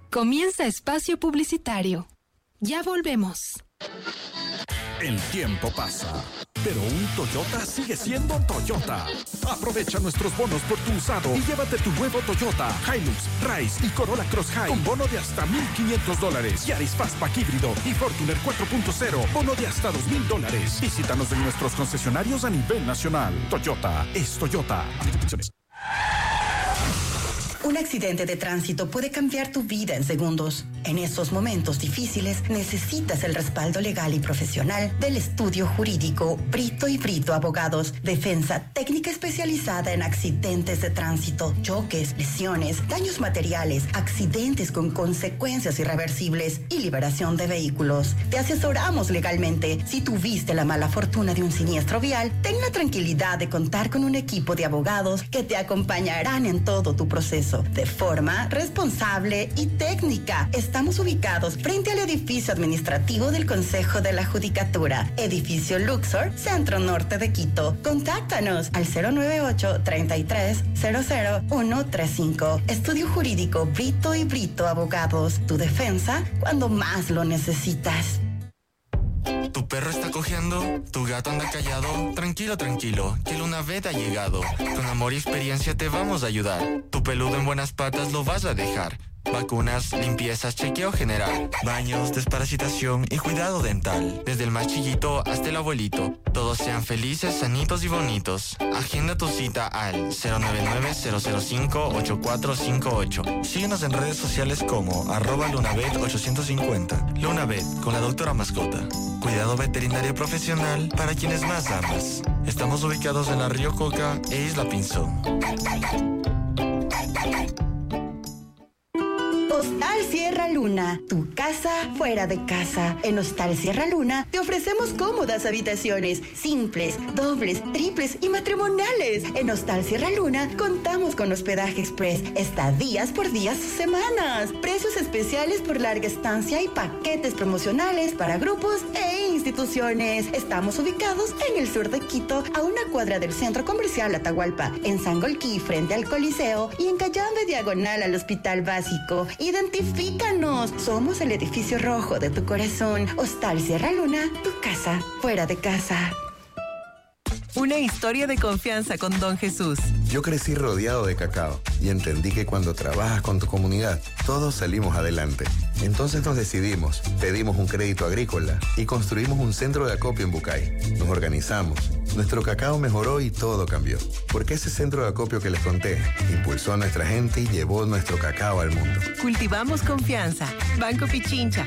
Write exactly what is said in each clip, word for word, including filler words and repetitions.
Comienza espacio publicitario. Ya volvemos. El tiempo pasa, pero un Toyota sigue siendo Toyota. Aprovecha nuestros bonos por tu usado y llévate tu nuevo Toyota Hilux, Rise y Corolla Cross High con bono de hasta mil quinientos dólares. Yaris Fastback híbrido y Fortuner cuatro punto cero, bono de hasta dos mil dólares. Visítanos en nuestros concesionarios a nivel nacional. Toyota es Toyota. Un accidente de tránsito puede cambiar tu vida en segundos. En estos momentos difíciles necesitas el respaldo legal y profesional del estudio jurídico Brito y Brito Abogados. Defensa técnica especializada en accidentes de tránsito, choques, lesiones, daños materiales, accidentes con consecuencias irreversibles y liberación de vehículos. Te asesoramos legalmente. Si tuviste la mala fortuna de un siniestro vial, ten la tranquilidad de contar con un equipo de abogados que te acompañarán en todo tu proceso de forma responsable y técnica. Estamos ubicados frente al edificio administrativo del Consejo de la Judicatura, edificio Luxor, Centro Norte de Quito. Contáctanos al cero nueve ocho, treinta y tres, cero cero uno tres cinco. Estudio Jurídico Brito y Brito Abogados. Tu defensa cuando más lo necesitas. ¿Tu perro está cojeando? ¿Tu gato anda callado? Tranquilo, tranquilo, que Lunavet ha llegado. Con amor y experiencia te vamos a ayudar. Tu peludo en buenas patas lo vas a dejar. Vacunas, limpiezas, chequeo general, baños, desparasitación y cuidado dental. Desde el más chiquito hasta el abuelito. Todos sean felices, sanitos y bonitos. Agenda tu cita al cero nueve nueve, cero cero cinco, ocho cuatro cinco ocho. Síguenos en redes sociales como arroba Lunavet ochocientos cincuenta. Lunavet, con la doctora mascota. Cuidado veterinario profesional para quienes más amas. Estamos ubicados en la Río Coca e Isla Pinzón. Hostal Sierra Luna, tu casa fuera de casa. En Hostal Sierra Luna te ofrecemos cómodas habitaciones, simples, dobles, triples y matrimoniales. En Hostal Sierra Luna contamos con hospedaje express, estadías por días o semanas, precios especiales por larga estancia y paquetes promocionales para grupos e instituciones. Estamos ubicados en el sur de Quito, a una cuadra del Centro Comercial Atahualpa, en Sangolquí frente al Coliseo y en Cayambe diagonal al Hospital Básico. Identifícanos. Somos el edificio rojo de tu corazón. Hostal Sierra Luna, tu casa fuera de casa. Una historia de confianza con Don Jesús. Yo crecí rodeado de cacao y entendí que cuando trabajas con tu comunidad, todos salimos adelante. Entonces nos decidimos, pedimos un crédito agrícola y construimos un centro de acopio en Bucay. Nos organizamos, nuestro cacao mejoró y todo cambió. Porque ese centro de acopio que les conté impulsó a nuestra gente y llevó nuestro cacao al mundo. Cultivamos confianza. Banco Pichincha.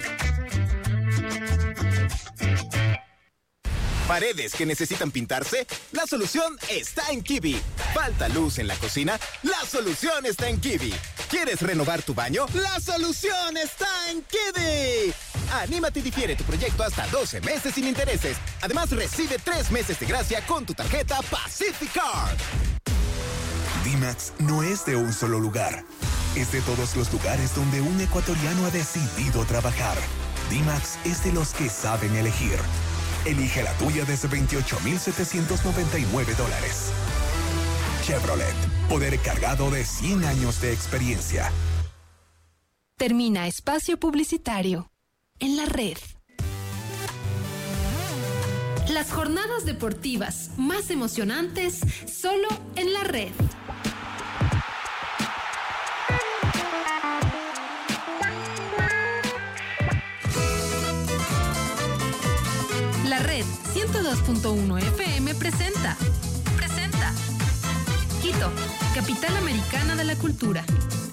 ¿Paredes que necesitan pintarse? La solución está en Kiwi. ¿Falta luz en la cocina? La solución está en Kiwi. ¿Quieres renovar tu baño? La solución está en Kiwi. Anímate y difiere tu proyecto hasta doce meses sin intereses. Además, recibe tres meses de gracia con tu tarjeta Pacific Card. D-Max no es de un solo lugar. Es de todos los lugares donde un ecuatoriano ha decidido trabajar. D-Max es de los que saben elegir. Elige la tuya desde veintiocho mil setecientos noventa y nueve dólares. Chevrolet, poder cargado de cien años de experiencia. Termina espacio publicitario. En la red. Las jornadas deportivas más emocionantes solo en la red. La red ciento dos punto uno F M presenta. Presenta. Quito, capital americana de la cultura.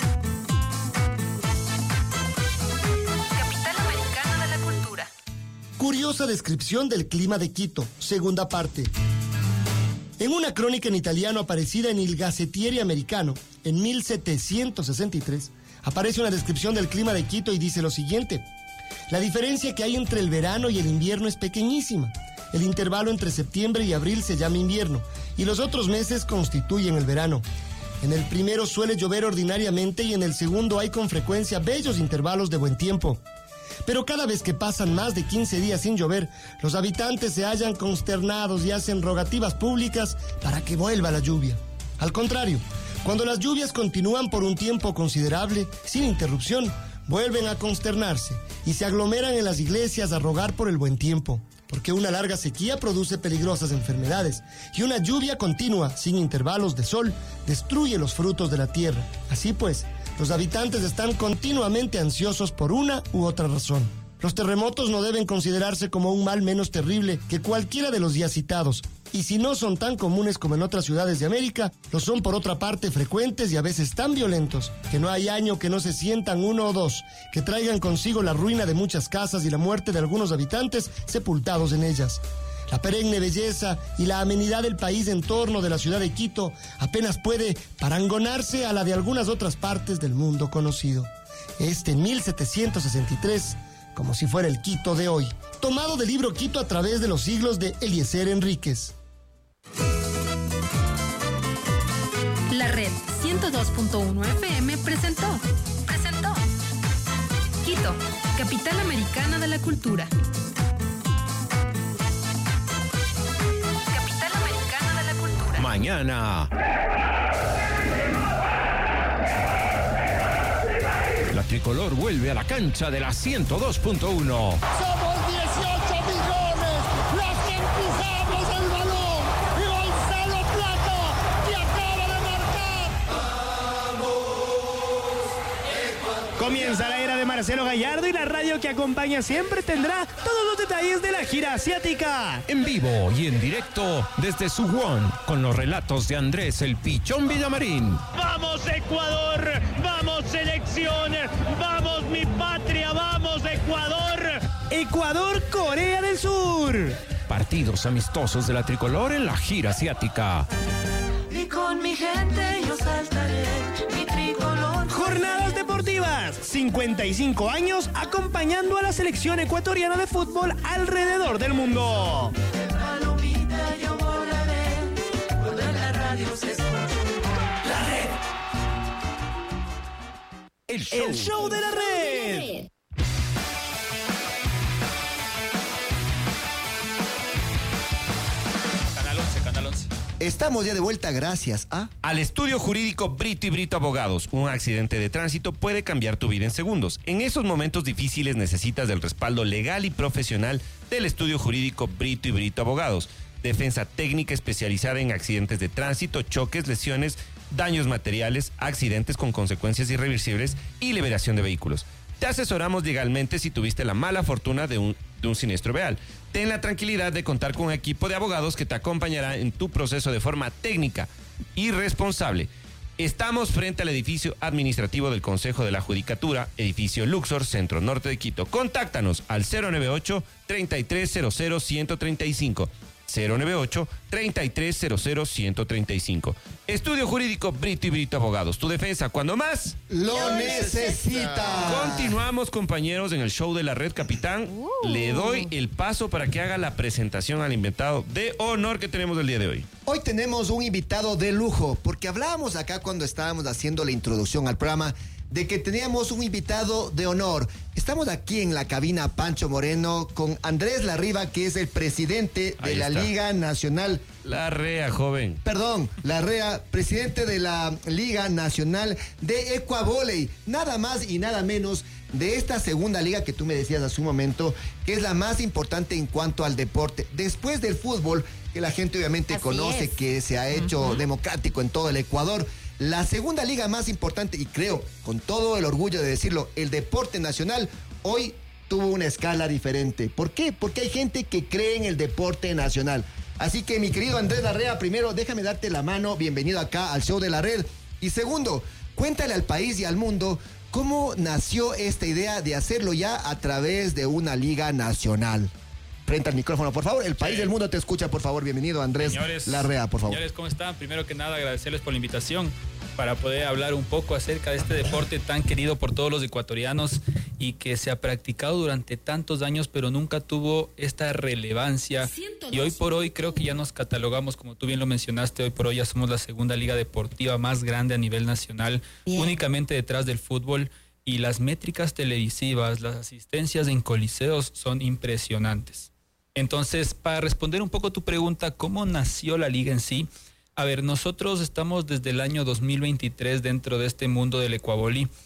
Capital americana de la cultura. Curiosa descripción del clima de Quito, segunda parte. En una crónica en italiano aparecida en Il Gazzetiere Americano, en mil setecientos sesenta y tres, aparece una descripción del clima de Quito y dice lo siguiente. La diferencia que hay entre el verano y el invierno es pequeñísima. El intervalo entre septiembre y abril se llama invierno y los otros meses constituyen el verano. En el primero suele llover ordinariamente y en el segundo hay con frecuencia bellos intervalos de buen tiempo. Pero cada vez que pasan más de quince días sin llover, los habitantes se hallan consternados y hacen rogativas públicas para que vuelva la lluvia. Al contrario, cuando las lluvias continúan por un tiempo considerable, sin interrupción, vuelven a consternarse y se aglomeran en las iglesias a rogar por el buen tiempo, porque una larga sequía produce peligrosas enfermedades y una lluvia continua, sin intervalos de sol, destruye los frutos de la tierra. Así pues, los habitantes están continuamente ansiosos por una u otra razón. Los terremotos no deben considerarse como un mal menos terrible que cualquiera de los ya citados, y si no son tan comunes como en otras ciudades de América, lo son por otra parte frecuentes y a veces tan violentos que no hay año que no se sientan uno o dos, que traigan consigo la ruina de muchas casas y la muerte de algunos habitantes sepultados en ellas. La perenne belleza y la amenidad del país en torno de la ciudad de Quito apenas puede parangonarse a la de algunas otras partes del mundo conocido. Este en mil setecientos sesenta y tres, como si fuera el Quito de hoy, tomado del libro Quito a través de los siglos de Eliezer Enríquez. La Red ciento dos punto uno F M presentó, presentó Quito, capital americana de la cultura. Capital americana de la cultura. Mañana. La tricolor vuelve a la cancha de la ciento dos punto uno. Somos dieciocho millones los que empujamos el balón y Gonzalo Plata que acaba de marcar. Comienza la era de Marcelo Gallardo y la radio que acompaña siempre tendrá todos los detalles de la gira asiática. En vivo y en directo desde Suwon con los relatos de Andrés el Pichón Villamarín. ¡Vamos Ecuador! ¡Vamos selección! ¡Vamos mi patria! ¡Vamos Ecuador! Ecuador, Corea del Sur. Partidos amistosos de la tricolor en la gira asiática. Y con mi gente yo saltaré mi tricolor. Jornadas deportivas, cincuenta y cinco años acompañando a la selección ecuatoriana de fútbol alrededor del mundo. Palomita yo volaré, cuando en la radio se escucha. La Red. El show, El show de la Red. Canal once, Canal once. Estamos ya de vuelta gracias a... Al estudio jurídico Brito y Brito Abogados. Un accidente de tránsito puede cambiar tu vida en segundos. En esos momentos difíciles necesitas del respaldo legal y profesional del estudio jurídico Brito y Brito Abogados. Defensa técnica especializada en accidentes de tránsito, choques, lesiones, daños materiales, accidentes con consecuencias irreversibles y liberación de vehículos. Te asesoramos legalmente si tuviste la mala fortuna de un, de un siniestro vial. Ten la tranquilidad de contar con un equipo de abogados que te acompañará en tu proceso de forma técnica y responsable. Estamos frente al edificio administrativo del Consejo de la Judicatura, edificio Luxor, Centro Norte de Quito. Contáctanos al cero noventa y ocho, treinta y tres cero cero, ciento treinta y cinco. cero noventa y ocho, treinta y tres cero cero, ciento treinta y cinco. Estudio Jurídico Brito y Brito Abogados. Tu defensa, cuando más lo necesita. Continuamos, compañeros, en el show de la Red, capitán. Uh. Le doy el paso para que haga la presentación al invitado de honor que tenemos el día de hoy. Hoy tenemos un invitado de lujo, porque hablábamos acá cuando estábamos haciendo la introducción al programa de que teníamos un invitado de honor. Estamos aquí en la cabina Pancho Moreno con Andrés Larriba, que es el presidente de Ahí la está. Liga Nacional. Larrea, joven. Perdón, Larrea, presidente de la Liga Nacional de Ecuavoley. Nada más y nada menos de esta segunda liga que tú me decías hace un momento, que es la más importante en cuanto al deporte. Después del fútbol, que la gente obviamente Así conoce, es. que se ha hecho uh-huh. democrático en todo el Ecuador. La segunda liga más importante, y creo, con todo el orgullo de decirlo, el deporte nacional, hoy tuvo una escala diferente. ¿Por qué? Porque hay gente que cree en el deporte nacional. Así que, mi querido Andrés Larrea, primero, déjame darte la mano. Bienvenido acá al show de la Red. Y segundo, cuéntale al país y al mundo cómo nació esta idea de hacerlo ya a través de una liga nacional. Frente al micrófono, por favor. El país sí. del mundo te escucha, por favor. Bienvenido, Andrés señores, Larrea, por favor. Señores, ¿cómo están? Primero que nada, agradecerles por la invitación para poder hablar un poco acerca de este deporte tan querido por todos los ecuatorianos y que se ha practicado durante tantos años, pero nunca tuvo esta relevancia. Y hoy por hoy creo que ya nos catalogamos, como tú bien lo mencionaste, hoy por hoy ya somos la segunda liga deportiva más grande a nivel nacional, bien. únicamente detrás del fútbol. Y las métricas televisivas, las asistencias en coliseos son impresionantes. Entonces, para responder un poco tu pregunta, ¿cómo nació la liga en sí? A ver, nosotros estamos desde el año dos mil veintitrés dentro de este mundo del Ecuavoley.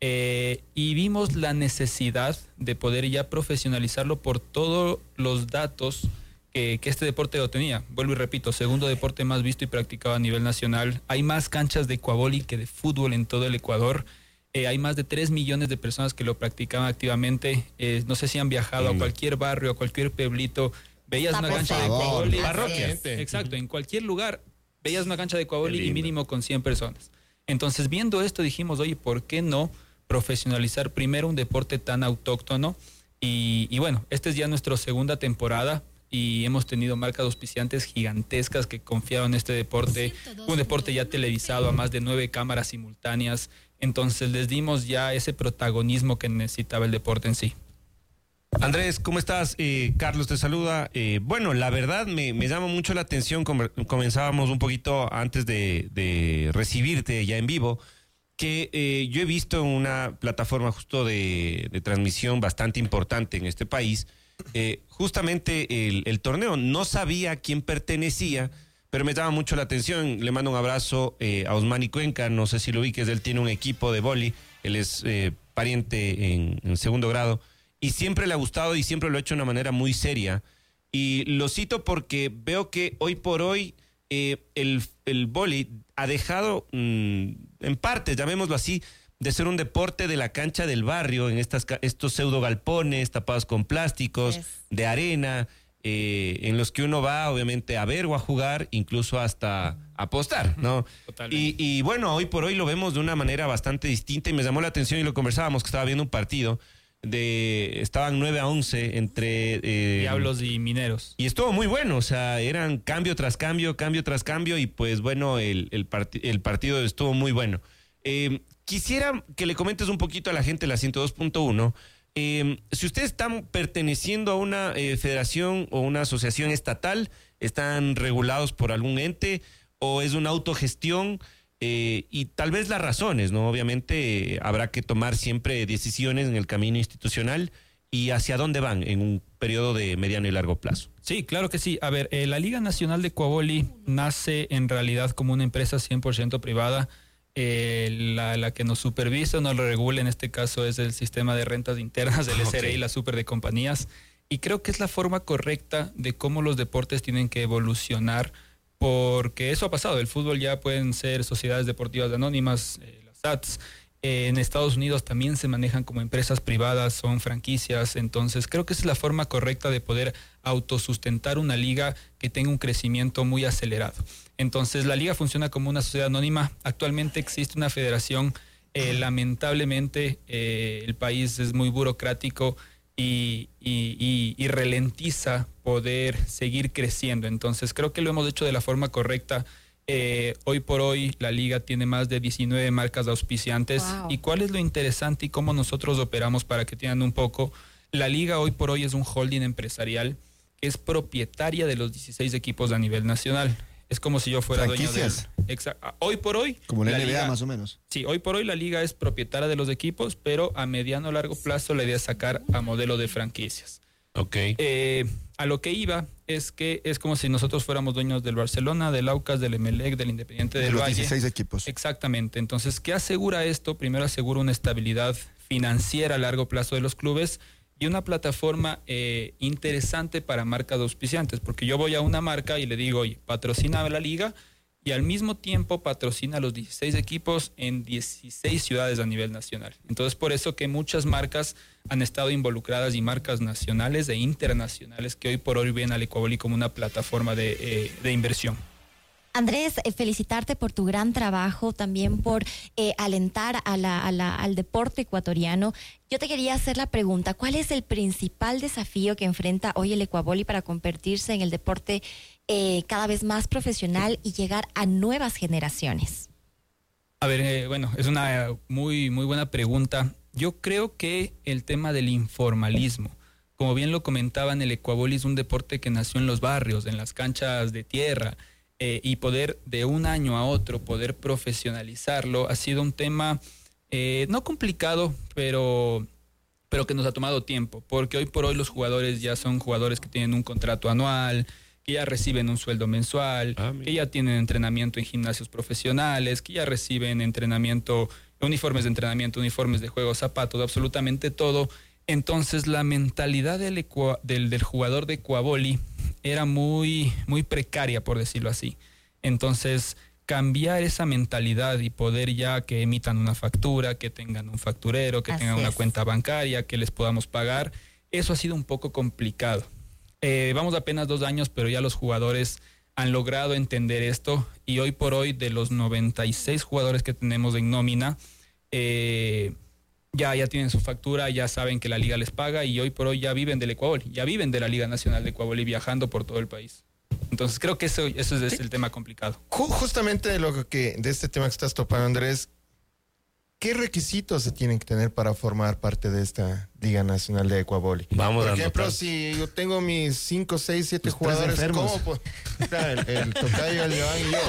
Eh, y vimos la necesidad de poder ya profesionalizarlo por todos los datos que, que este deporte lo tenía. Vuelvo y repito, segundo deporte más visto y practicado a nivel nacional. Hay más canchas de ecuavoli que de fútbol en todo el Ecuador. Eh, hay más de tres millones de personas que lo practicaban activamente. Eh, no sé si han viajado a cualquier barrio, a cualquier pueblito, veías una cancha de ecuavoli. Parroquia. Exacto, en cualquier lugar veías una cancha de ecuavoli y mínimo con cien personas. Entonces, viendo esto, dijimos, oye, ¿por qué no profesionalizar primero un deporte tan autóctono? Y, y bueno, esta es ya nuestra segunda temporada y hemos tenido marcas auspiciantes gigantescas que confiaron en este deporte, un deporte ya televisado a más de nueve cámaras simultáneas. Entonces les dimos ya ese protagonismo que necesitaba el deporte en sí. Andrés, ¿cómo estás? Eh, Carlos te saluda. Eh, bueno, la verdad me, me llama mucho la atención, comenzábamos un poquito antes de, de recibirte ya en vivo, que eh, yo he visto en una plataforma justo de, de transmisión bastante importante en este país, eh, justamente el, el torneo. No sabía a quién pertenecía, pero me llama mucho la atención. Le mando un abrazo eh, a Osmani Cuenca, no sé si lo ubiques, él tiene un equipo de vóley, él es eh, pariente en, en segundo grado, y siempre le ha gustado y siempre lo ha hecho de una manera muy seria. Y lo cito porque veo que hoy por hoy eh, el, el vóley ha dejado, mmm, en parte, llamémoslo así, de ser un deporte de la cancha del barrio, en estas, estos pseudo galpones tapados con plásticos, yes. de arena, eh, en los que uno va obviamente a ver o a jugar, incluso hasta apostar, ¿no? Y, y bueno, hoy por hoy lo vemos de una manera bastante distinta y me llamó la atención y lo conversábamos, que estaba viendo un partido de estaban nueve a once entre eh, Diablos y Mineros y estuvo muy bueno, o sea, eran cambio tras cambio, cambio tras cambio y pues bueno, el, el, part el partido estuvo muy bueno. Eh, quisiera que le comentes un poquito a la gente de la ciento dos punto uno, eh, si ustedes están perteneciendo a una eh, federación o una asociación estatal, están regulados por algún ente o es una autogestión. Eh, y tal vez las razones, ¿no? Obviamente eh, habrá que tomar siempre decisiones en el camino institucional y hacia dónde van en un periodo de mediano y largo plazo. Sí, claro que sí. A ver, eh, la Liga Nacional de Ecuavoli nace en realidad como una empresa cien por ciento privada. Eh, la, la que nos supervisa, nos lo regula, en este caso es el sistema de rentas internas del S R I, okay. La super de compañías. Y creo que es la forma correcta de cómo los deportes tienen que evolucionar, porque eso ha pasado. El fútbol ya pueden ser sociedades deportivas anónimas, eh, las S A Ts. Eh, en Estados Unidos también se manejan como empresas privadas, son franquicias. Entonces creo que esa es la forma correcta de poder autosustentar una liga que tenga un crecimiento muy acelerado. Entonces la liga funciona como una sociedad anónima. Actualmente existe una federación. Eh, lamentablemente eh, el país es muy burocrático y, y, y, y ralentiza poder seguir creciendo. Entonces creo que lo hemos hecho de la forma correcta. Eh, hoy por hoy la liga tiene más de diecinueve marcas auspiciantes. Wow. ¿Y cuál es lo interesante y cómo nosotros operamos para que tengan un poco? La liga hoy por hoy es un holding empresarial que es propietaria de los dieciséis equipos a nivel nacional. Es como si yo fuera dueño de... Exacto. Hoy por hoy... Como la, la N B A liga, más o menos. Sí, hoy por hoy la liga es propietaria de los equipos, pero a mediano o largo plazo la idea es sacar a modelo de franquicias. Ok. Eh, a lo que iba es que es como si nosotros fuéramos dueños del Barcelona, del Aucas, del Emelec, del Independiente del de los Valle. dieciséis equipos. Exactamente. Entonces, ¿qué asegura esto? Primero asegura una estabilidad financiera a largo plazo de los clubes y una plataforma eh, interesante para marcas auspiciantes, porque yo voy a una marca y le digo, oye, patrocina la liga y al mismo tiempo patrocina a los dieciséis equipos en dieciséis ciudades a nivel nacional. Entonces, por eso que muchas marcas han estado involucradas y marcas nacionales e internacionales que hoy por hoy ven al Ecuavoli como una plataforma de, eh, de inversión. Andrés, eh, felicitarte por tu gran trabajo, también por eh, alentar a la, a la, al deporte ecuatoriano. Yo te quería hacer la pregunta, ¿cuál es el principal desafío que enfrenta hoy el Ecuavoli para convertirse en el deporte eh, cada vez más profesional y llegar a nuevas generaciones? A ver, eh, bueno, es una muy, muy buena pregunta. Yo creo que el tema del informalismo, como bien lo comentaban, el Ecuavoli es un deporte que nació en los barrios, en las canchas de tierra, eh, y poder de un año a otro poder profesionalizarlo ha sido un tema eh, no complicado, pero, pero que nos ha tomado tiempo, porque hoy por hoy los jugadores ya son jugadores que tienen un contrato anual, que ya reciben un sueldo mensual, ah, que ya tienen entrenamiento en gimnasios profesionales, que ya reciben entrenamiento uniformes de entrenamiento, uniformes de juego, zapatos, absolutamente todo. Entonces la mentalidad del, ecua, del, del jugador de Ecuavoli era muy, muy precaria, por decirlo así. Entonces cambiar esa mentalidad y poder ya que emitan una factura, que tengan un facturero, que Así tengan una es. cuenta bancaria, que les podamos pagar, eso ha sido un poco complicado. Eh, vamos apenas dos años, pero ya los jugadores han logrado entender esto y hoy por hoy de los noventa y seis jugadores que tenemos en nómina, eh, ya, ya tienen su factura, ya saben que la liga les paga y hoy por hoy ya viven del Ecuavoli, ya viven de la Liga Nacional de Ecuavoli viajando por todo el país. Entonces creo que eso, eso es, es el tema complicado. Ju- Justamente de lo que de este tema que estás topando, Andrés, ¿qué requisitos se tienen que tener para formar parte de esta Liga Nacional de Ecuavoli? Vamos Por a ejemplo, anotar. si yo tengo mis cinco, seis, siete Los tres jugadores, enfermos. ¿cómo? puedo- Claro, el, el tocayo, el Joan y yo.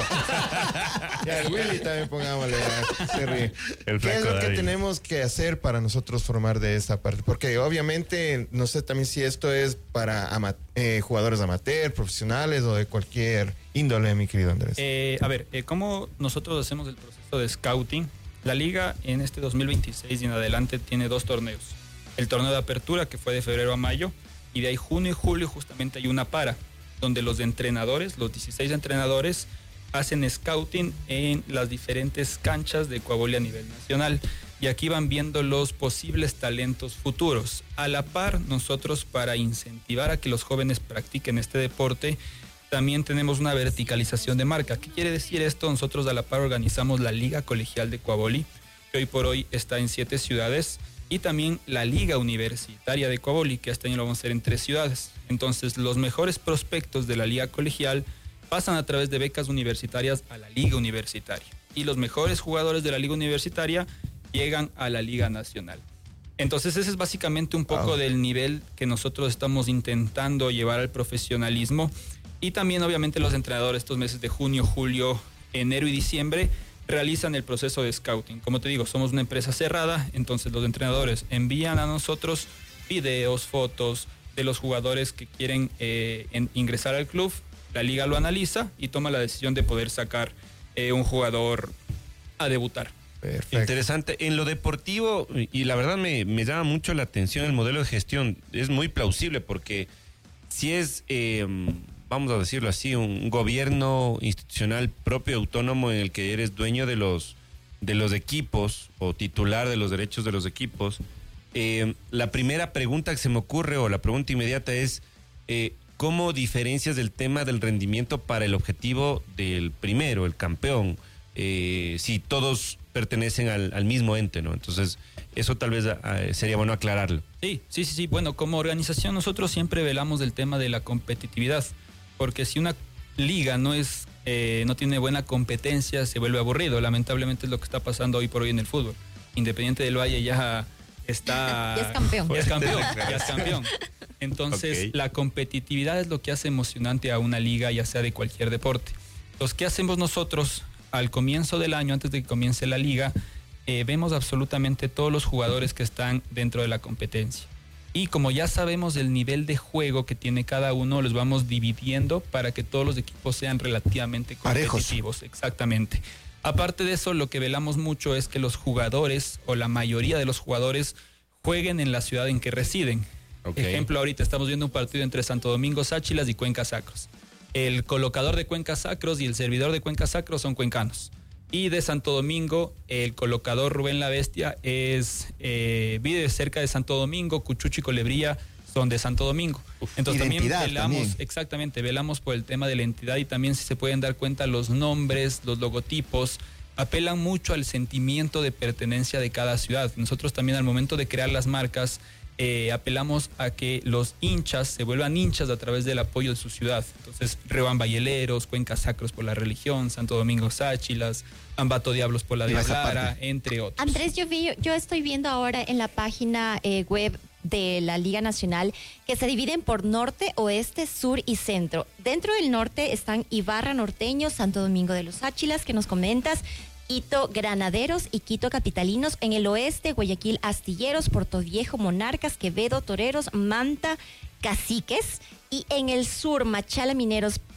Ya, el Willy también pongámosle. ya, se ríe. El ¿Qué es flaco lo que David. tenemos que hacer para nosotros formar de esta parte? Porque obviamente, no sé también si esto es para ama- eh, jugadores amateur, profesionales o de cualquier índole, mi querido Andrés. Eh, a ver, eh, ¿cómo nosotros hacemos el proceso de scouting? La liga en este dos mil veintiséis y en adelante tiene dos torneos. El torneo de apertura, que fue de febrero a mayo, y de ahí junio y julio justamente hay una para, donde los entrenadores, los dieciséis entrenadores, hacen scouting en las diferentes canchas de Ecuavoli a nivel nacional. Y aquí van viendo los posibles talentos futuros. A la par, nosotros para incentivar a que los jóvenes practiquen este deporte, también tenemos una verticalización de marca. ¿Qué quiere decir esto? Nosotros a la par organizamos la Liga Colegial de Ecuavoli, que hoy por hoy está en siete ciudades, y también la Liga Universitaria de Ecuavoli, que este año lo vamos a hacer en tres ciudades. Entonces, los mejores prospectos de la Liga Colegial pasan a través de becas universitarias a la Liga Universitaria. Y los mejores jugadores de la Liga Universitaria llegan a la Liga Nacional. Entonces, ese es básicamente un poco Wow. del nivel que nosotros estamos intentando llevar al profesionalismo. Y también, obviamente, los entrenadores estos meses de junio, julio, enero y diciembre realizan el proceso de scouting. Como te digo, somos una empresa cerrada, entonces los entrenadores envían a nosotros videos, fotos de los jugadores que quieren eh, en- ingresar al club. La liga lo analiza y toma la decisión de poder sacar eh, un jugador a debutar. Perfecto. Interesante. En lo deportivo, y la verdad me, me llama mucho la atención el modelo de gestión, es muy plausible porque si es, eh, vamos a decirlo así, un gobierno institucional propio, autónomo, en el que eres dueño de los, de los equipos o titular de los derechos de los equipos, eh, la primera pregunta que se me ocurre o la pregunta inmediata es, eh, ¿cómo diferencias el tema del rendimiento para el objetivo del primero, el campeón? Eh, si todos pertenecen al, al mismo ente, ¿no? Entonces, eso tal vez eh, sería bueno aclararlo. Sí, sí, sí, sí. Bueno, como organización nosotros siempre velamos del tema de la competitividad, porque si una liga no es, eh, no tiene buena competencia, se vuelve aburrido. Lamentablemente es lo que está pasando hoy por hoy en el fútbol. Independiente del Valle ya está... Ya es campeón. Ya es campeón, ya es campeón. Entonces, Ok. la competitividad es lo que hace emocionante a una liga, ya sea de cualquier deporte. Entonces, ¿qué hacemos nosotros? Al comienzo del año, antes de que comience la liga, eh, vemos absolutamente todos los jugadores que están dentro de la competencia. Y como ya sabemos el nivel de juego que tiene cada uno, los vamos dividiendo para que todos los equipos sean relativamente competitivos. Exactamente. Aparte de eso, lo que velamos mucho es que los jugadores, o la mayoría de los jugadores, jueguen en la ciudad en que residen. Ok. Ejemplo, ahorita estamos viendo un partido entre Santo Domingo Sáchilas y Cuenca Sacros. El colocador de Cuenca Sacros y el servidor de Cuenca Sacros son cuencanos. Y de Santo Domingo, el colocador Rubén La Bestia es, eh, vive cerca de Santo Domingo, Cuchucho y Colebría son de Santo Domingo. Entonces también Identidad velamos, también. exactamente, velamos por el tema de la entidad y también, si se pueden dar cuenta, los nombres, los logotipos, apelan mucho al sentimiento de pertenencia de cada ciudad. Nosotros también al momento de crear las marcas, Eh, apelamos a que los hinchas se vuelvan hinchas a través del apoyo de su ciudad. Entonces, Reban Balleleros, Cuenca Sacros por la religión, Santo Domingo Sáchilas, Ambato Diablos por la Viva esa Diablara, parte. entre otros. Andrés, yo vi, yo estoy viendo ahora en la página eh, web de la Liga Nacional que se dividen por norte, oeste, sur y centro. Dentro del norte están Ibarra Norteños, Santo Domingo de los Áchilas, que nos comentas, Quito Granaderos y Quito Capitalinos. En el oeste, Guayaquil Astilleros, Puerto Viejo Monarcas, Quevedo Toreros, Manta Caciques. Y en el sur, Machala Mineros,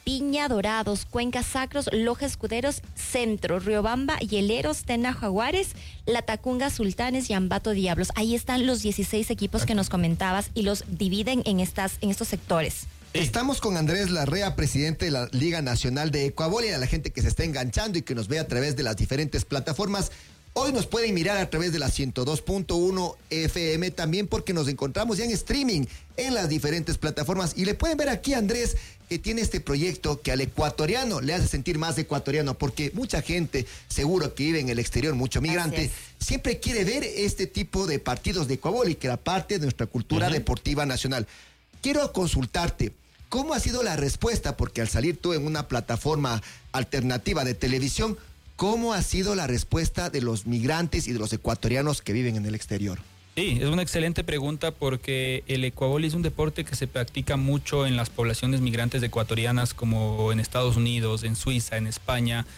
Piña, Dorados, Cuenca Sacros, Loja Escuderos, Centro, Riobamba, Hieleros, Tena Jaguares, Latacunga Sultanes y Ambato Diablos. Ahí están los dieciséis equipos que nos comentabas y los dividen en, estas, en estos sectores. Estamos con Andrés Larrea, presidente de la Liga Nacional de Ecuavole, y a la gente que se está enganchando y que nos ve a través de las diferentes plataformas. Hoy nos pueden mirar a través de la ciento dos punto uno F M también, porque nos encontramos ya en streaming en las diferentes plataformas. Y le pueden ver aquí a Andrés, que tiene este proyecto que al ecuatoriano le hace sentir más ecuatoriano, porque mucha gente, seguro que vive en el exterior, mucho migrante, siempre quiere ver este tipo de partidos de Ecuavole, que era parte de nuestra cultura uh-huh. deportiva nacional. Quiero consultarte, ¿cómo ha sido la respuesta? Porque al salir tú en una plataforma alternativa de televisión, ¿cómo ha sido la respuesta de los migrantes y de los ecuatorianos que viven en el exterior? Sí, es una excelente pregunta, porque el ecuavole es un deporte que se practica mucho en las poblaciones migrantes ecuatorianas, como en Estados Unidos, en Suiza, en España,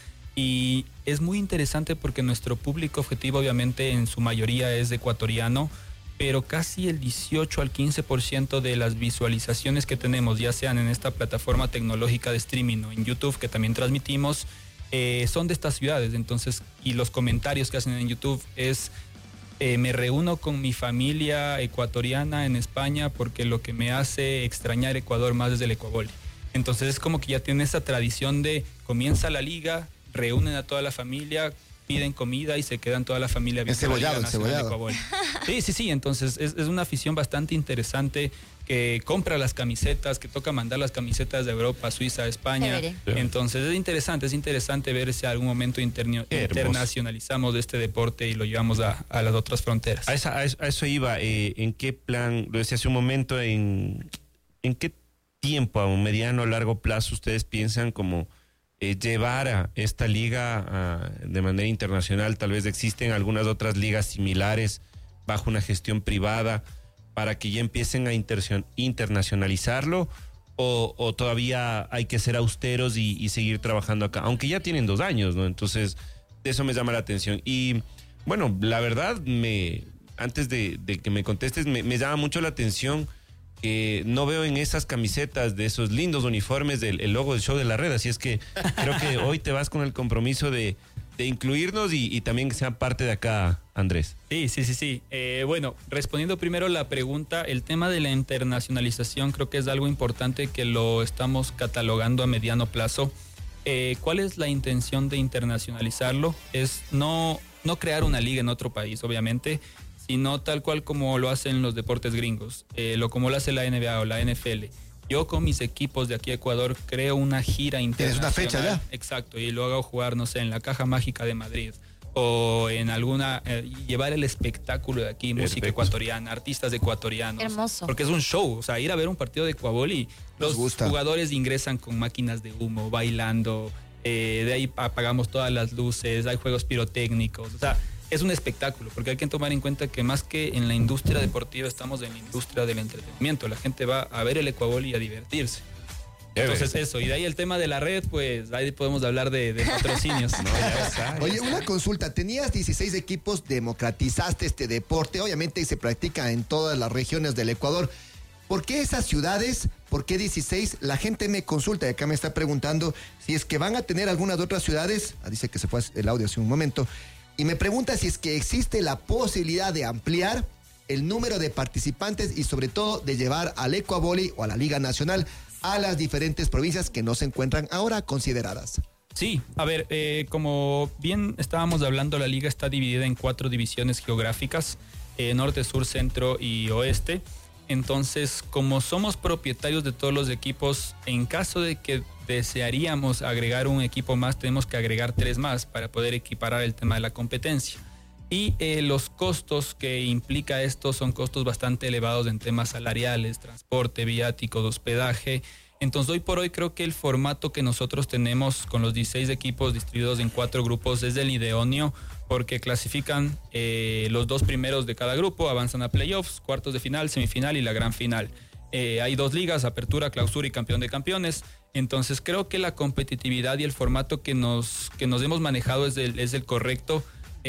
y es muy interesante porque nuestro público objetivo obviamente en su mayoría es ecuatoriano, pero casi el dieciocho al quince por ciento de las visualizaciones que tenemos, ya sean en esta plataforma tecnológica de streaming o en YouTube, que también transmitimos, eh, son de estas ciudades. Entonces, y los comentarios que hacen en YouTube es, eh, me reúno con mi familia ecuatoriana en España porque lo que me hace extrañar Ecuador más es el ecuavole. Entonces es como que ya tiene esa tradición de, comienza la liga, reúnen a toda la familia, piden comida y se quedan toda la familia viendo la Liga Nacional de Ecuavole. Sí, sí, sí, entonces es, es una afición bastante interesante, que compra las camisetas, que toca mandar las camisetas de Europa, Suiza, España. Entonces es interesante, es interesante ver si algún momento interno, internacionalizamos este deporte y lo llevamos a, a las otras fronteras. A, esa, a, eso, a eso iba, eh, ¿en qué plan, lo decía hace un momento, en, en qué tiempo, a un mediano o largo plazo ustedes piensan como Eh, llevar a esta liga a, de manera internacional? Tal vez existen algunas otras ligas similares bajo una gestión privada para que ya empiecen a inter- internacionalizarlo, o, o todavía hay que ser austeros y, y seguir trabajando acá, aunque ya tienen dos años, ¿no? Entonces eso me llama la atención. Y bueno, la verdad, me antes de, de que me contestes, me, me llama mucho la atención que no veo en esas camisetas de esos lindos uniformes del el logo del show de la red, así es que creo que hoy te vas con el compromiso de, de incluirnos y, y también que sean parte de acá, Andrés. Sí, sí, sí, sí. Eh, bueno, respondiendo primero la pregunta, el tema de la internacionalización creo que es algo importante que lo estamos catalogando a mediano plazo. Eh, ¿Cuál es la intención de internacionalizarlo? Es no, no crear una liga en otro país, obviamente, sino tal cual como lo hacen los deportes gringos, eh, lo como lo hace la N B A o la N F L. Yo con mis equipos de aquí a Ecuador creo una gira internacional. ¿Tienes una fecha ya? Exacto, y lo hago jugar, no sé, en la Caja Mágica de Madrid, o en alguna, eh, llevar el espectáculo de aquí, música Perfecto. ecuatoriana, artistas ecuatorianos. Hermoso. Porque es un show, o sea, ir a ver un partido de ecuavole y los jugadores ingresan con máquinas de humo, bailando, eh, de ahí apagamos todas las luces, hay juegos pirotécnicos, o sea, es un espectáculo, porque hay que tomar en cuenta que más que en la industria deportiva estamos en la industria del entretenimiento. La gente va a ver el ecuavole y a divertirse. Entonces eso, y de ahí el tema de la red, pues ahí podemos hablar de, de patrocinios. No, ya está, ya Oye, está. una consulta, tenías dieciséis equipos, democratizaste este deporte, obviamente se practica en todas las regiones del Ecuador. ¿Por qué esas ciudades? ¿Por qué dieciséis? La gente me consulta y acá me está preguntando si es que van a tener algunas otras ciudades. Ah, dice que se fue el audio hace un momento. Y me pregunta si es que existe la posibilidad de ampliar el número de participantes y sobre todo de llevar al ecuavole o a la Liga Nacional a las diferentes provincias que no se encuentran ahora consideradas. Sí, a ver, eh, como bien estábamos hablando, la liga está dividida en cuatro divisiones geográficas, eh, norte, sur, centro y oeste. Entonces, como somos propietarios de todos los equipos, en caso de que desearíamos agregar un equipo más, tenemos que agregar tres más para poder equiparar el tema de la competencia. Y eh, los costos que implica esto son costos bastante elevados en temas salariales, transporte, viáticos, hospedaje. Entonces, hoy por hoy creo que el formato que nosotros tenemos con los dieciséis equipos distribuidos en cuatro grupos es el idóneo, porque clasifican eh, los dos primeros de cada grupo, avanzan a playoffs, cuartos de final, semifinal y la gran final. Eh, hay dos ligas, apertura, clausura y campeón de campeones. Entonces creo que la competitividad y el formato que nos, que nos hemos manejado es el, es el correcto.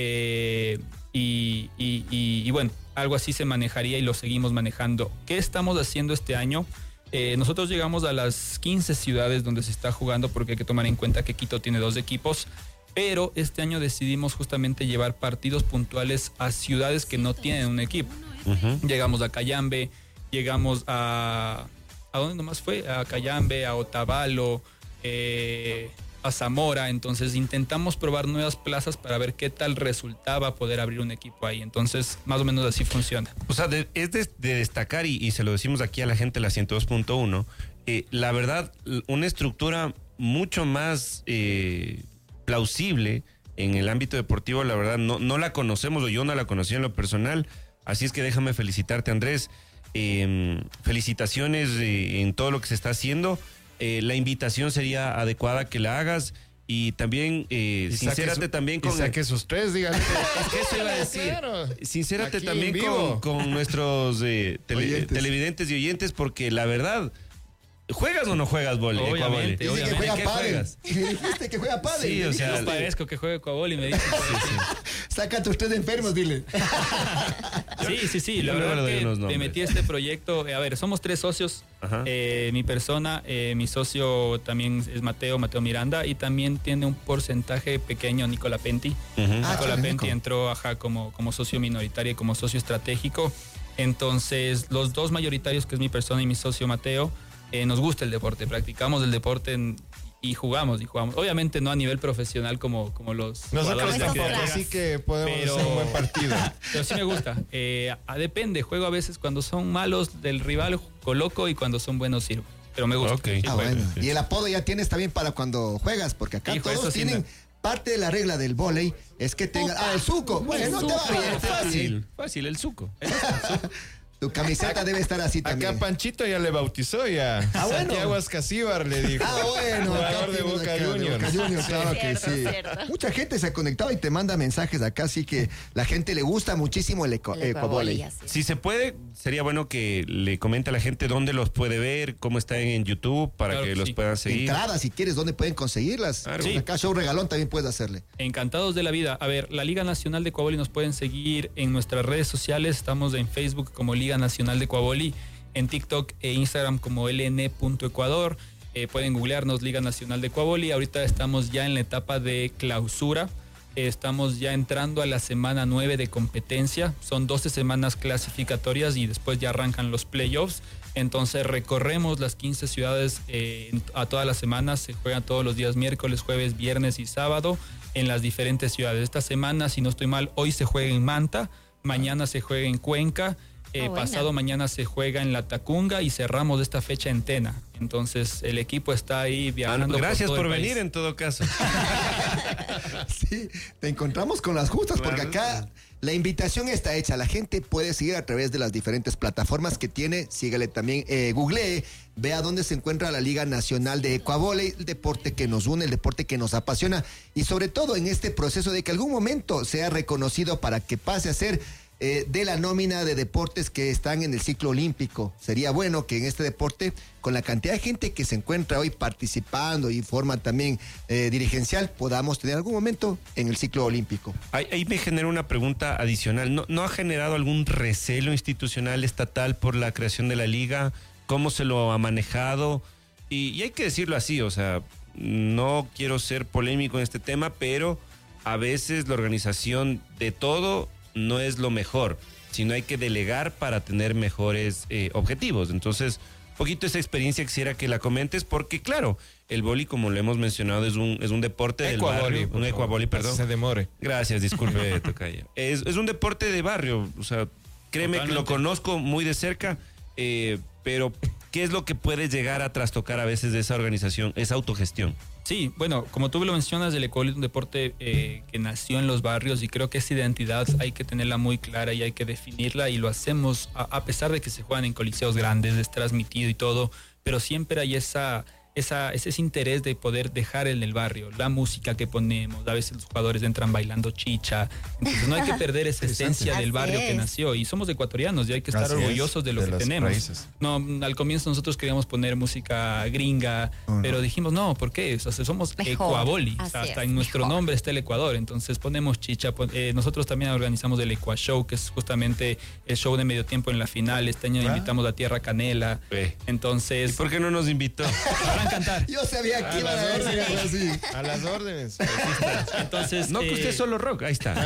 Eh, y, y, y, y bueno, algo así se manejaría y lo seguimos manejando. ¿Qué estamos haciendo este año? Eh, nosotros llegamos a las quince ciudades donde se está jugando, porque hay que tomar en cuenta que Quito tiene dos equipos, pero este año decidimos justamente llevar partidos puntuales a ciudades que no tienen un equipo. Uh-huh. Llegamos a Cayambe, llegamos a... ¿A dónde nomás fue? A Cayambe, a Otavalo, eh, a Zamora. Entonces intentamos probar nuevas plazas para ver qué tal resultaba poder abrir un equipo ahí. Entonces más o menos así funciona. O sea, de, es de, de destacar, y, y se lo decimos aquí a la gente de la ciento dos punto uno, eh, la verdad, una estructura mucho más eh, plausible en el ámbito deportivo, la verdad, no, no la conocemos, o yo no la conocí en lo personal. Así es que déjame felicitarte, Andrés. Eh, felicitaciones eh, en todo lo que se está haciendo. Eh, la invitación sería adecuada que la hagas, y también eh, y sincérate su, también con... Y saque sus tres, dígale. Es que eso iba a decir. Claro. Sincérate Aquí también con, con nuestros eh, tele, televidentes y oyentes, porque la verdad... ¿Juegas o no juegas vóley? Obviamente, Dice que juega pádel. Y me dijiste que juega pádel. Sí, o sea... Yo parezco que juego ecuavoli y me dicen... Sí, sí. Saca tus tres enfermos, dile. Sí, sí, sí. La verdad que me metí a este proyecto. A ver, somos tres socios. Eh, mi persona, eh, mi socio también es Mateo, Mateo Miranda, y también tiene un porcentaje pequeño Nicola Penti. Uh-huh. Nicola ah, Penti entró ajá, como, como socio minoritario y como socio estratégico. Entonces, los dos mayoritarios, que es mi persona y mi socio Mateo, Eh, nos gusta el deporte, practicamos el deporte en, y jugamos y jugamos. Obviamente no a nivel profesional como, como los nosotros tampoco, así que podemos pero, hacer un buen partido. Pero sí me gusta. Eh, a, depende, juego a veces cuando son malos del rival, coloco, y cuando son buenos sirvo. Pero me gusta. Okay. Sí, ah, bueno. Y el apodo ya tienes también para cuando juegas, porque acá Hijo, todos tienen... Sí me... Parte de la regla del vóley es que tengas... Ah, el suco. Bueno, el no suco. Te va bien. Fácil, fácil, el suco. El suco. Tu camiseta debe estar así también. Acá Panchito ya le bautizó ya. Ah, bueno. Santiago Ascasíbar le dijo. Ah, bueno. Jugador de Boca Juniors. Boca Juniors, claro cierto, que sí. Cierto. Mucha gente se ha conectado y te manda mensajes acá, así que la gente le gusta muchísimo el ecuavóley. Si se puede, sería bueno que le comente a la gente dónde los puede ver, cómo están en YouTube, para claro que, que los sí. puedan seguir. Entradas, si quieres, dónde pueden conseguirlas. Claro. Sí. Acá Show Regalón también puedes hacerle. Encantados de la vida. A ver, la Liga Nacional de Ecuavóley nos pueden seguir en nuestras redes sociales. Estamos en Facebook como Liga Nacional de Ecuavóley, en TikTok e Instagram como L N punto Ecuador. Eh, pueden googlearnos Liga Nacional de Ecuavóley. Ahorita estamos ya en la etapa de clausura. Eh, estamos ya entrando a la semana nueve de competencia. Son doce semanas clasificatorias y después ya arrancan los playoffs. Entonces recorremos las quince ciudades eh, a todas las semanas. Se juegan todos los días miércoles, jueves, viernes y sábado en las diferentes ciudades. Esta semana, si no estoy mal, hoy se juega en Manta, mañana se juega en Cuenca. Eh, oh, pasado mañana se juega en La Tacunga y cerramos esta fecha en Tena. Entonces el equipo está ahí viajando. Ah, gracias por, por venir en todo caso. Sí, te encontramos con las justas, claro, porque acá la invitación está hecha. La gente puede seguir a través de las diferentes plataformas que tiene. Sígale también, eh, googlee, vea dónde se encuentra la Liga Nacional de Ecuavóley, el deporte que nos une, el deporte que nos apasiona, y sobre todo en este proceso de que algún momento sea reconocido para que pase a ser Eh, de la nómina de deportes que están en el ciclo olímpico. Sería bueno que en este deporte, con la cantidad de gente que se encuentra hoy participando y forma también eh, dirigencial, podamos tener algún momento en el ciclo olímpico. Ahí, ahí me genera una pregunta adicional. ¿No, ¿No ha generado algún recelo institucional estatal por la creación de la liga? ¿Cómo se lo ha manejado? Y, y hay que decirlo así, o sea, no quiero ser polémico en este tema, pero a veces la organización de todo no es lo mejor, sino hay que delegar para tener mejores eh, objetivos. Entonces, un poquito esa experiencia quisiera que la comentes, porque claro, el vóley, como lo hemos mencionado, es un, es un deporte del barrio, un ecuavóley, perdón. Se demore. Gracias, disculpe, Tocaya. Es, es un deporte de barrio, o sea, créeme Totalmente. que lo conozco muy de cerca, eh, pero ¿qué es lo que puede llegar a trastocar a veces de esa organización, esa autogestión? Sí, bueno, como tú lo mencionas, el ecuavóley es un deporte eh, que nació en los barrios, y creo que esa identidad hay que tenerla muy clara y hay que definirla, y lo hacemos a, a pesar de que se juegan en coliseos grandes, es transmitido y todo, pero siempre hay esa, esa, ese, ese interés de poder dejar en el barrio, la música que ponemos, a veces los jugadores entran bailando chicha, entonces no hay que perder esa esencia del barrio que nació, y somos ecuatorianos y hay que estar Así orgullosos es, de lo de que las tenemos. raíces. No, al comienzo nosotros queríamos poner música gringa, uh-huh. pero dijimos no, ¿por qué? O sea, somos mejor. Ecuaboli, o sea, hasta es, en nuestro mejor. nombre está el Ecuador, entonces ponemos chicha, pon, eh, nosotros también organizamos el Equa Show, que es justamente el show de medio tiempo en la final, este año ¿Ah? invitamos a Tierra Canela, eh. entonces... ¿Y por qué no nos invitó? Van a cantar. Yo sabía que iban a decir algo así. A las órdenes. Entonces, no, eh, que usted es solo rock, ahí está.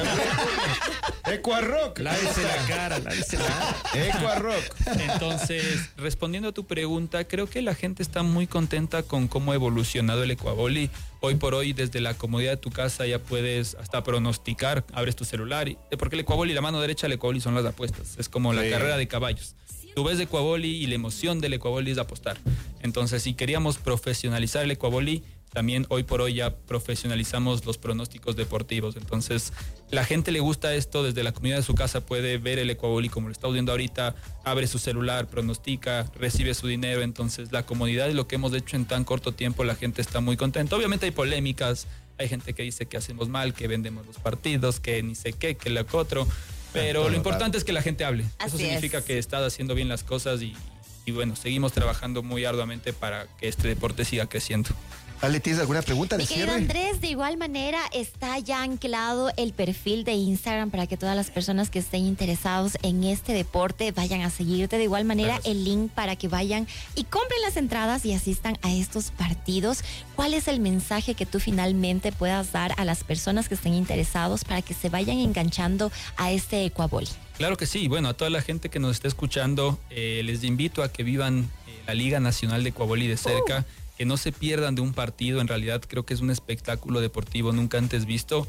Equa Rock. Lávese la cara, lávese la cara. Equa Rock. Entonces, respondiendo a tu pregunta, creo que la gente está muy contenta con cómo ha evolucionado el Ecuaboli. Hoy por hoy, desde la comodidad de tu casa ya puedes hasta pronosticar, abres tu celular, y, porque el Ecuaboli, la mano derecha del Ecuaboli son las apuestas, es como sí. la carrera de caballos. Tú ves Ecuaboli y la emoción del Ecuaboli es apostar. Entonces, si queríamos profesionalizar el Ecuaboli, también hoy por hoy ya profesionalizamos los pronósticos deportivos. Entonces, la gente le gusta esto, desde la comunidad de su casa puede ver el Ecuaboli como lo está viendo ahorita, abre su celular, pronostica, recibe su dinero. Entonces, la comodidad y lo que hemos hecho en tan corto tiempo, la gente está muy contenta. Obviamente hay polémicas, hay gente que dice que hacemos mal, que vendemos los partidos, que ni sé qué, que lo otro. Pero lo importante es que la gente hable. Eso significa que estás haciendo bien las cosas y, y bueno, seguimos trabajando muy arduamente para que este deporte siga creciendo. Ale, ¿tienes alguna pregunta de Mi querido cierre? Andrés, de igual manera está ya anclado el perfil de Instagram para que todas las personas que estén interesados en este deporte vayan a seguirte. De igual manera, Gracias. el link para que vayan y compren las entradas y asistan a estos partidos. ¿Cuál es el mensaje que tú finalmente puedas dar a las personas que estén interesados para que se vayan enganchando a este Ecuaboli? Claro que sí. Bueno, a toda la gente que nos está escuchando, eh, les invito a que vivan eh, la Liga Nacional de Ecuaboli de cerca. Uh. Que no se pierdan de un partido, en realidad creo que es un espectáculo deportivo nunca antes visto.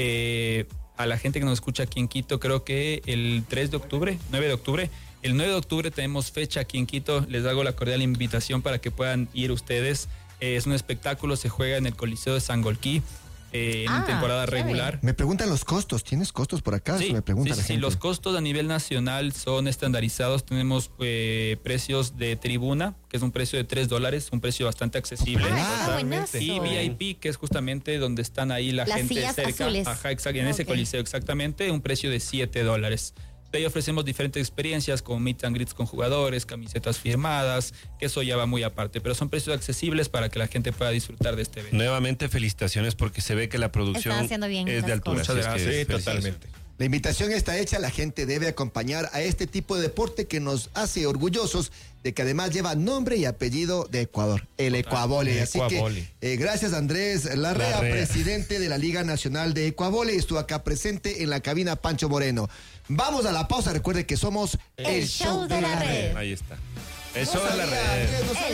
Eh, a la gente que nos escucha aquí en Quito, creo que el tres de octubre, nueve de octubre, el nueve de octubre tenemos fecha aquí en Quito, les hago la cordial invitación para que puedan ir ustedes. Eh, es un espectáculo, se juega en el Coliseo de Sangolquí. Eh, en ah, temporada regular. Me preguntan los costos, ¿tienes costos por acá? Sí, me pregunta sí, la sí, gente. Los costos a nivel nacional son estandarizados. Tenemos eh, precios de tribuna, que es un precio de tres dólares, un precio bastante accesible. Ah, y V I P, que es justamente donde están ahí la Las gente sillas cerca. azules. Ajá, exacto, en ese okay. coliseo exactamente, un precio de siete dólares. De ahí ofrecemos diferentes experiencias como meet and greets con jugadores, camisetas firmadas, que eso ya va muy aparte, pero son precios accesibles para que la gente pueda disfrutar de este evento. Nuevamente felicitaciones porque se ve que la producción bien es de altura. Muchas gracias. Sí, totalmente. La invitación está hecha, la gente debe acompañar a este tipo de deporte que nos hace orgullosos de que además lleva nombre y apellido de Ecuador, el Ecuaboli. Así que eh, gracias Andrés Larrea, Larrea, presidente de la Liga Nacional de Ecuaboli, estuvo acá presente en la cabina Pancho Moreno. Vamos a la pausa, recuerde que somos el, el show de, de la red. red. Ahí está. El show de la red.